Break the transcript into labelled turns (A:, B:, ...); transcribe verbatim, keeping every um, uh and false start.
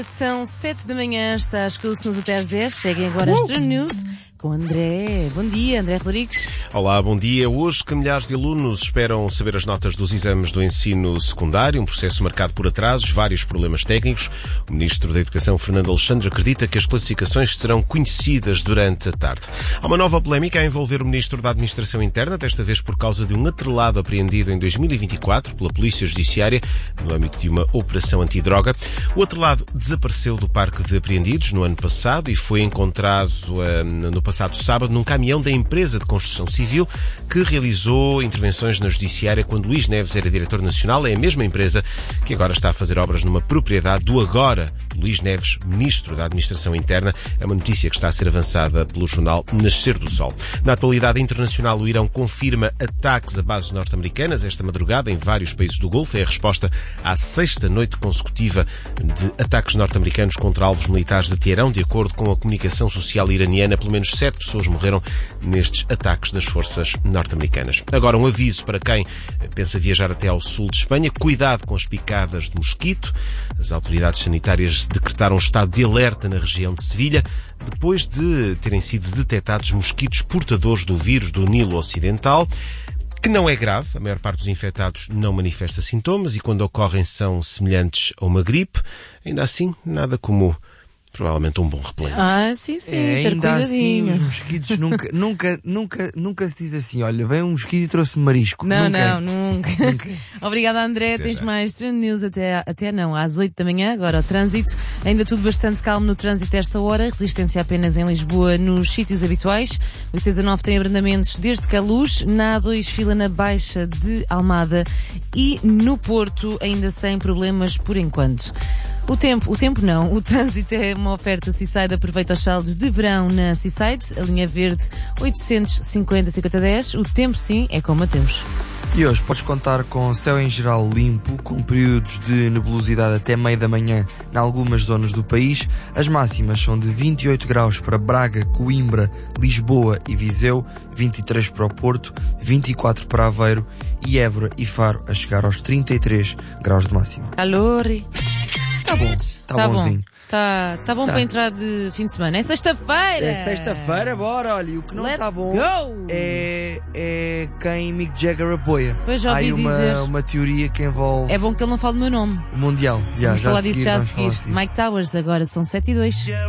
A: São sete da manhã, está a escutar-se-nos até às dez. Cheguem agora às uh! News com André. Bom dia, André Rodrigues.
B: Olá, bom dia. Hoje que milhares de alunos esperam saber as notas dos exames do ensino secundário, um processo marcado por atrasos, vários problemas técnicos. O Ministro da Educação, Fernando Alexandre, acredita que as classificações serão conhecidas durante a tarde. Há uma nova polémica a envolver o Ministro da Administração Interna, desta vez por causa de um atrelado apreendido em dois mil e vinte e quatro pela Polícia Judiciária no âmbito de uma operação antidroga. O atrelado desapareceu do parque de apreendidos no ano passado e foi encontrado uh, no passado sábado num caminhão da empresa de construção civil que realizou intervenções na Judiciária quando Luís Neves era diretor nacional. É a mesma empresa que agora está a fazer obras numa propriedade do agora Luís Neves, Ministro da Administração Interna. É uma notícia que está a ser avançada pelo jornal Nascer do Sol. Na atualidade internacional, o Irão confirma ataques a bases norte-americanas esta madrugada em vários países do Golfo. É a resposta à sexta noite consecutiva de ataques norte-americanos contra alvos militares de Teherão. De acordo com a comunicação social iraniana, pelo menos sete pessoas morreram nestes ataques das forças norte-americanas. Agora, um aviso para quem pensa viajar até ao sul de Espanha. Cuidado com as picadas de mosquito. As autoridades sanitárias decretaram um estado de alerta na região de Sevilha depois de terem sido detectados mosquitos portadores do vírus do Nilo Ocidental, que não é grave. A maior parte dos infectados não manifesta sintomas e quando ocorrem são semelhantes a uma gripe. Ainda assim, nada como provavelmente um bom repelente.
A: Ah, sim, sim,
C: é,
A: ter
C: ainda assim,
A: cuidadinho.
C: os mosquitos nunca, nunca, nunca, nunca se diz assim, olha, vem um mosquito e trouxe-me marisco.
A: Não,
C: nunca.
A: não, nunca. nunca. Obrigada, André.
B: Até
A: Tens
B: já.
A: mais Trend News até, até não, às oito da manhã. Agora o trânsito. Ainda tudo bastante calmo no trânsito a esta hora. Resistência apenas em Lisboa nos sítios habituais. O I C dezanove tem abrandamentos desde Queluz. Na A dois, fila na Baixa de Almada. E no Porto, ainda sem problemas por enquanto. O tempo, o tempo não, o trânsito é uma oferta Seaside. Aproveita os saldos de verão na Seaside, a linha verde oitocentos e cinquenta, cinquenta dez. O tempo sim é com Mateus.
C: E hoje podes contar com céu em geral limpo, com períodos de nebulosidade até meio da manhã em algumas zonas do país. As máximas são de vinte e oito graus para Braga, Coimbra, Lisboa e Viseu, vinte e três para o Porto, vinte e quatro para Aveiro e Évora e Faro a chegar aos trinta e três graus de máxima.
A: Calor.
C: Tá bom, tá,
A: Tá
C: bonzinho.
A: bom. Tá, tá bom
C: Tá.
A: para entrar de fim de semana. É sexta-feira.
C: É sexta-feira, bora, olha, e o que não
A: Let's
C: tá bom
A: go.
C: é, é quem Mick Jagger apoia.
A: Pois já
C: Há
A: ouvi
C: aí uma,
A: dizer.
C: uma teoria que envolve
A: É bom que ele não fale do meu nome.
C: o Mundial. Já,
A: Vamos
C: já
A: falar
C: a
A: disso
C: seguir,
A: já a
C: vamos falar
A: seguir. Mike Towers, agora são sete e dois.